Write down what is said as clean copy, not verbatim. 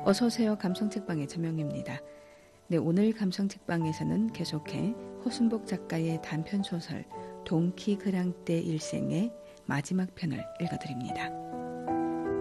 어서오세요. 감성책방의 전명입니다. 네, 오늘 감성책방에서는 계속해 허순복 작가의 단편소설 동키그랑떼 일생의 마지막 편을 읽어드립니다.